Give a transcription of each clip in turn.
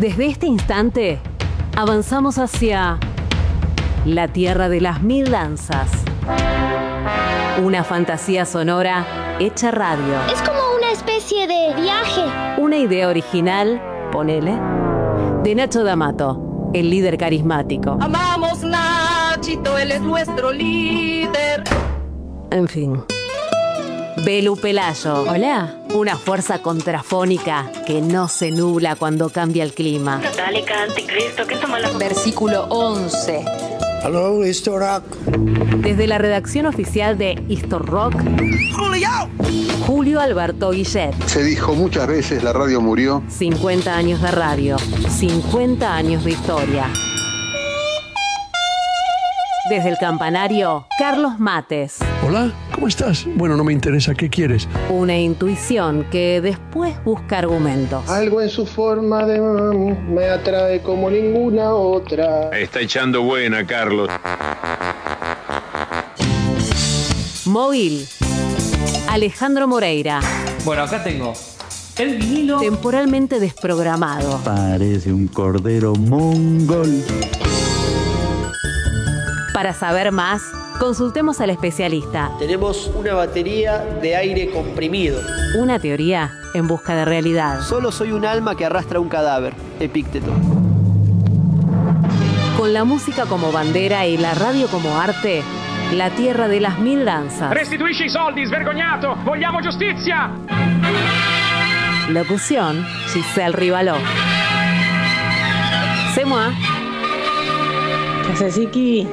Desde este instante, avanzamos hacia la tierra de las mil danzas. Una fantasía sonora hecha radio. Es como una especie de viaje. Una idea original, ponele, de Nacho D'Amato, el líder carismático. Amamos Nachito, él es nuestro líder. En fin. Belu Pelayo. Hola. Una fuerza contrafónica que no se nubla cuando cambia el clima. Católica, anticristo, ¿qué toma la... Versículo 11. Hello, Histo Rock. Desde la redacción oficial de Histo Rock, Julio Alberto Guillet. Se dijo muchas veces, la radio murió. 50 años de radio, 50 años de historia. Desde el campanario, Carlos Mates. Hola, ¿cómo estás? Bueno, no me interesa, ¿qué quieres? Una intuición que después busca argumentos. Algo en su forma de me atrae como ninguna otra. Está echando buena, Carlos. Móvil, Alejandro Moreira. Bueno, acá tengo el vinilo. Temporalmente desprogramado. Parece un cordero mongol. Para saber más, consultemos al especialista. Tenemos una batería de aire comprimido. Una teoría en busca de realidad. Solo soy un alma que arrastra un cadáver. Epícteto. Con la música como bandera y la radio como arte, la tierra de las mil danzas. Restituisci i soldi, svergognato! Vogliamo giustizia! Locución, Giselle Rivaló. C'est moi. Casasiki.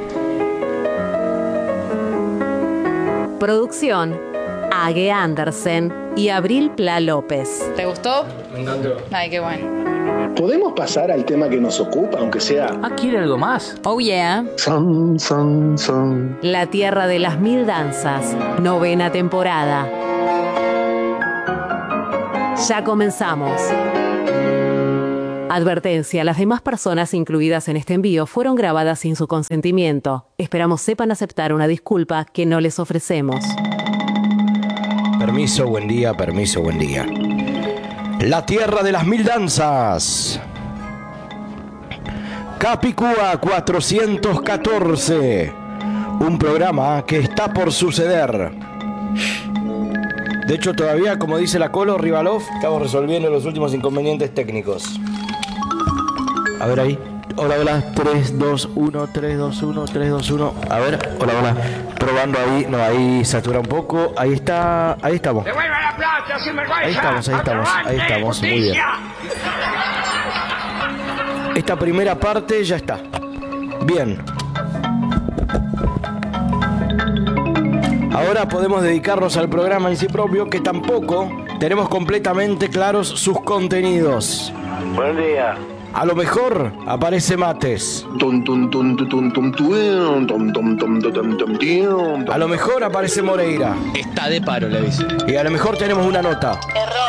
Producción, Age Andersen y Abril Pla López. ¿Te gustó? Me encantó. Ay, qué bueno. ¿Podemos pasar al tema que nos ocupa, aunque sea? ¿Quiere algo más? Oh, yeah. Son, son, son. La tierra de las mil danzas, 9ª temporada. Ya comenzamos. Advertencia, las demás personas incluidas en este envío fueron grabadas sin su consentimiento. Esperamos sepan aceptar una disculpa que no les ofrecemos. Permiso, buen día, permiso, buen día. La tierra de las mil danzas. Capicúa 414. Un programa que está por suceder. De hecho, todavía, como dice la Colo Rivalov, estamos resolviendo los últimos inconvenientes técnicos. A ver ahí. Hola, hola. 3, 2, 1, 3, 2, 1, 3, 2, 1. A ver, hola, hola. Probando ahí. No, ahí satura un poco. Ahí está. Ahí estamos. ¡Devuelve la plata, sinvergüenza! Ahí estamos, ahí estamos. Ahí estamos. Muy bien. Esta primera parte ya está. Bien. Ahora podemos dedicarnos al programa en sí propio, que tampoco tenemos completamente claros sus contenidos. Buen día. A lo mejor aparece Mates. A lo mejor aparece Moreira. Está de paro, le aviso. Y a lo mejor tenemos una nota.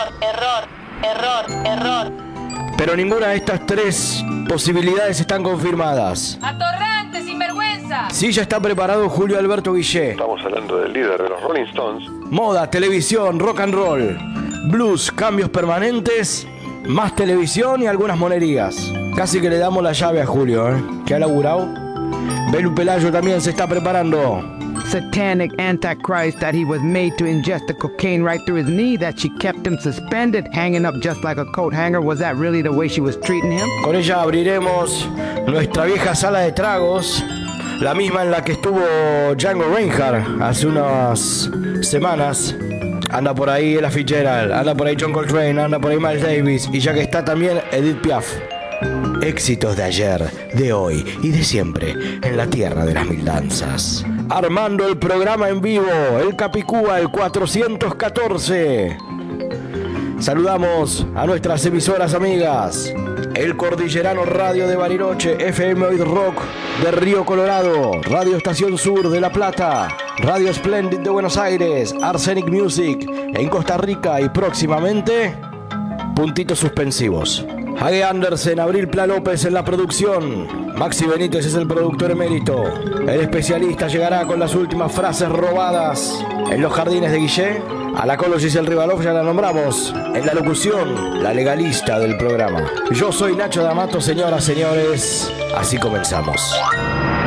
Error. Pero ninguna de estas tres posibilidades están confirmadas. ¡Atorrante, sinvergüenza! Sí, ya está preparado Julio Alberto Guillet. Estamos hablando del líder de los Rolling Stones. Moda, televisión, rock and roll, blues, cambios permanentes, más televisión y algunas monerías. Casi que le damos la llave a Julio, que ha laburado. Belu Pelayo también se está preparando. Satanic antichrist that he was made to ingest the cocaine right through his knee, that she kept him suspended, hanging up just like a coat hanger. Was that really the way she was treating him? Con ella abriremos nuestra vieja sala de tragos, la misma en la que estuvo Django Reinhardt hace unas semanas. Anda por ahí Ella Fitzgerald, anda por ahí John Coltrane, anda por ahí Miles Davis, y ya que está también Edith Piaf. Éxitos de ayer, de hoy y de siempre en la tierra de las mil danzas. Armando el programa en vivo, el Capicúa, el 414. Saludamos a nuestras emisoras amigas. El Cordillerano Radio de Bariloche, FM Oid Rock de Río Colorado, Radio Estación Sur de La Plata, Radio Splendid de Buenos Aires, Arsenic Music en Costa Rica y próximamente puntitos suspensivos. Hague Andersen, Abril Pla López en la producción. Maxi Benítez es el productor emérito. El especialista llegará con las últimas frases robadas en los jardines de Guillé. A la Colo Giselle Rivalov ya la nombramos. En la locución, la legalista del programa. Yo soy Nacho D'Amato, señoras, señores. Así comenzamos.